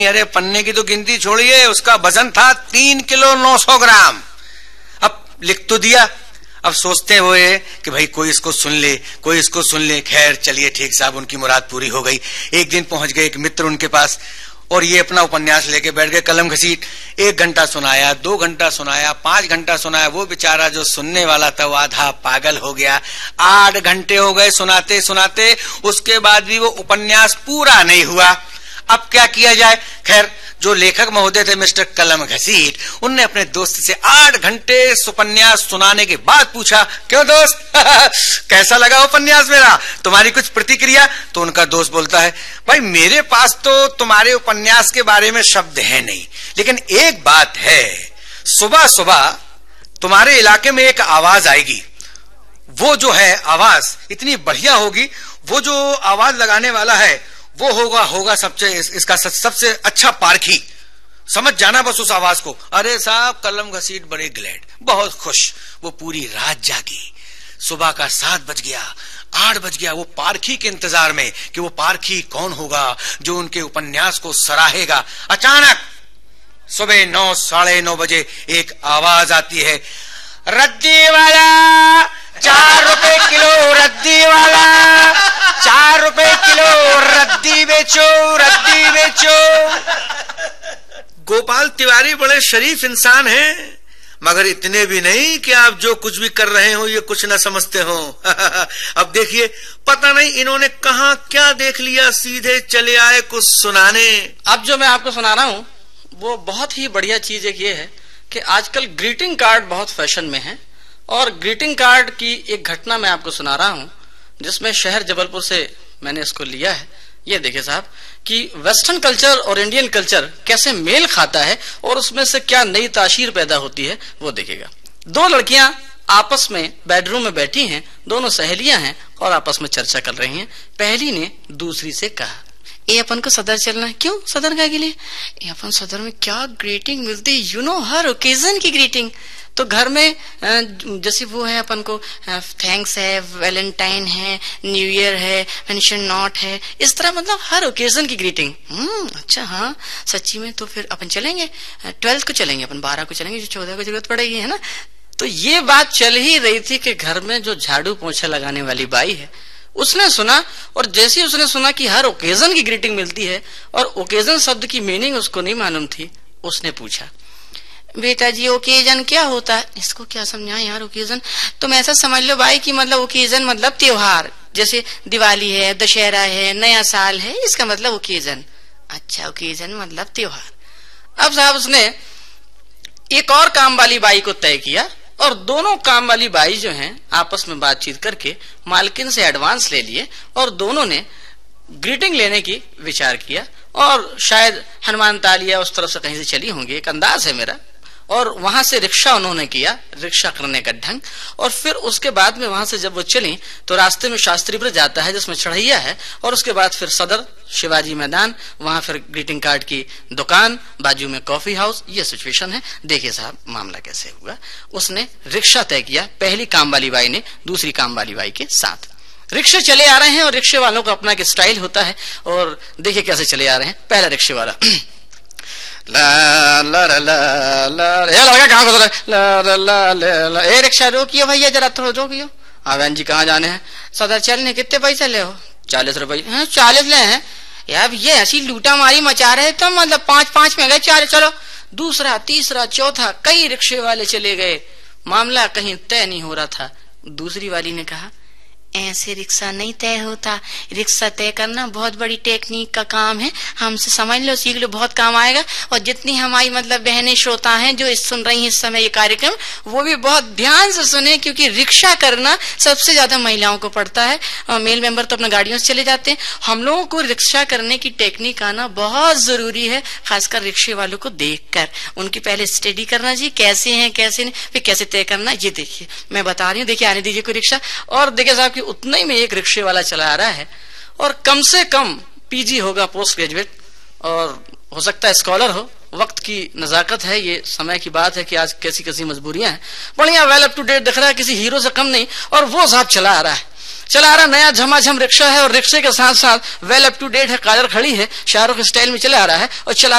अरे पन्ने की तो गिनती छोड़िए, उसका वजन था 3 किलो 900 ग्राम। अब लिख तो दिया, अब सोचते हुए कि भाई कोई इसको सुन ले, कोई इसको सुन ले। खैर चलिए ठीक साहब, उनकी मुराद पूरी हो गई। एक दिन पहुंच गए एक मित्र उनके पास और ये अपना उपन्यास लेके बैठ गए कलम घसीट। 1 घंटा सुनाया, 2 घंटा सुनाया, 5 घंटा सुनाया। वो बेचारा जो सुनने वाला था वो आधा पागल हो गया। 8 घंटे हो गए सुनाते सुनाते, उसके बाद भी वो उपन्यास पूरा नहीं हुआ। अब क्या किया जाए? खैर जो लेखक महोदय थे मिस्टर कलम घसीट, उनने अपने दोस्त से 8 घंटे उपन्यास सुनाने के बाद पूछा, क्यों दोस्त कैसा लगा उपन्यास मेरा, तुम्हारी कुछ प्रतिक्रिया? तो उनका दोस्त बोलता है, भाई मेरे पास तो तुम्हारे उपन्यास के बारे में शब्द है नहीं, लेकिन एक बात है, सुबह सुबह तुम्हारे इलाके में एक आवाज आएगी, वो जो है आवाज इतनी बढ़िया होगी, वो जो आवाज लगाने वाला है वो होगा इसका सबसे अच्छा पारखी, समझ जाना बस उस आवाज को। अरे साहब कलम घसीट बड़े ग्लैड, बहुत खुश। वो पूरी रात जागी, सुबह का 7 बज गया, 8 बज गया, वो पारखी के इंतजार में कि वो पारखी कौन होगा जो उनके उपन्यास को सराहेगा। अचानक सुबह 9 साढ़े 9 बजे एक आवाज आती है, रद्दी वाला 4 रुपए किलो, रद्दी वाला 4 रुपए किलो, रद्दी बेचो, रद्दी बेचो। गोपाल तिवारी बड़े शरीफ इंसान हैं, मगर इतने भी नहीं कि आप जो कुछ भी कर रहे हो ये कुछ ना समझते हो। अब देखिए, पता नहीं इन्होंने कहां क्या देख लिया, सीधे चले आए कुछ सुनाने। अब जो मैं आपको सुना रहा हूं वो बहुत ही बढ़िया चीज एक ये है कि आजकल ग्रीटिंग कार्ड बहुत फैशन में है, और ग्रीटिंग कार्ड की एक घटना मैं आपको सुना रहा हूं जिसमें शहर जबलपुर से मैंने इसको लिया है। ये देखिए साहब कि वेस्टर्न कल्चर और इंडियन कल्चर कैसे मेल खाता है और उसमें से क्या नई तासीर पैदा होती है, वो देखिएगा। 2 लड़कियां आपस में बेडरूम में बैठी हैं, दोनों सहेलियां हैं और आपस में चर्चा कर रही हैं। पहली ने दूसरी से कहा, ए अपन को सदर चलना है। क्यों सदर का के लिए? अपन सदर में क्या ग्रीटिंग मिलती है, यू नो हर ओकेजन की ग्रीटिंग। तो घर में जैसे वो है अपन को थैंक्स है, वैलेंटाइन है, न्यू ईयर है, पेंशन नॉट है, इस तरह मतलब हर ओकेजन की ग्रीटिंग। अच्छा हाँ सच्ची में, तो फिर अपन चलेंगे 12 को चलेंगे, अपन 12 को चलेंगे, जो 14 को जरूरत पड़ेगी, है ना। तो ये बात चल ही रही थी कि घर में जो झाड़ू पोछा लगाने वाली बाई है उसने सुना, और जैसे ही उसने सुना कि हर ओकेजन की ग्रीटिंग मिलती है और ओकेजन शब्द की मीनिंग उसको नहीं मालूम थी, उसने पूछा, बेटा जी ओकेजन क्या होता है? इसको क्या समझाएं यार ओकेजन? तुम ऐसा समझ लो भाई कि मतलब ओकेजन मतलब त्योहार, जैसे दिवाली है, दशहरा है, नया साल है, इसका मतलब ओकेजन। अच्छा ओकेजन मतलब त्योहार। अब साहब उसने एक और काम वाली बाई को तय किया और दोनों काम वाली बाई जो हैं आपस में बातचीत करके मालकिन से एडवांस ले लिए और दोनों ने ग्रीटिंग लेने की विचार किया। और शायद हनुमान तालिया उस तरफ से कहीं से चली होंगी, एक अंदाज है मेरा। और वहां से रिक्शा उन्होंने किया, रिक्शा करने का ढंग। और फिर उसके बाद में वहां से जब वो चली तो रास्ते में शास्त्री ब्रिज जाता है जिसमें चढ़ैया है, और उसके बाद फिर सदर, शिवाजी मैदान, वहां फिर ग्रीटिंग कार्ड की दुकान, बाजू में कॉफी हाउस। ये सिचुएशन है। देखिए साहब मामला कैसे हुआ। उसने रिक्शा तय किया, पहली काम वाली बाई ने दूसरी काम वाली बाई के साथ। रिक्शे चले आ रहे हैं और रिक्शे वालों का अपना एक स्टाइल होता है, और देखिए कैसे चले आ रहे हैं। पहला रिक्शे वाला ला ला ला ला ला, लड़का कहाँ गुजरा? ला ला ला ला ला। ए रिक्शा रोकियो भैया जरा, थोड़ा रोकियो। हाँ बहन जी कहाँ जाने हैं? सदर चलने। कितने पैसे ले हो? 40 रुपये। 40 ले हैं यार, ये ऐसी लूटा मारी मचा रहे तो मतलब 5-5 में गए 4। चलो दूसरा, तीसरा, चौथा, कई रिक्शे वाले चले गए। मामला कहीं तय नहीं हो रहा था। दूसरी वाली ने कहा, ऐसे रिक्शा नहीं तय होता, रिक्शा तय करना बहुत बड़ी टेक्निक का काम है, हमसे समझ लो, सीख लो, बहुत काम आएगा। और जितनी हमारी मतलब बहनें श्रोता हैं जो सुन रही हैं इस समय ये कार्यक्रम, वो भी बहुत ध्यान से सुने, क्योंकि रिक्शा करना सबसे ज्यादा महिलाओं को पड़ता है, और मेल मेंबर तो अपना गाड़ियों से चले जाते हैं। हम लोगों को रिक्शा करने की टेक्निक आना बहुत जरूरी है, खासकर रिक्शे वालों को देखकर उनकी पहले स्टडी करना चाहिए, कैसे हैं कैसे नहीं, फिर कैसे तय करना। ये देखिए मैं बता रही हूँ, देखिए आने दीजिए कोई रिक्शा। और देखिए साहब उतने ही में एक रिक्शे वाला चला आ रहा है, और कम से कम पीजी होगा, पोस्ट ग्रेजुएट, और हो सकता है स्कॉलर हो। वक्त की नजाकत है, ये समय की बात है कि आज कैसी कैसी मजबूरियां हैं। बढ़िया वेल अप टू डेट दिख रहा है, किसी हीरो से कम नहीं। और वो साहब चला आ रहा है, चला आ रहा नया झमाझम रिक्शा है और रिक्शे के साथ साथ वेल अप टू डेट है, कार खड़ी है, शाहरुख स्टाइल में चला आ रहा है और चला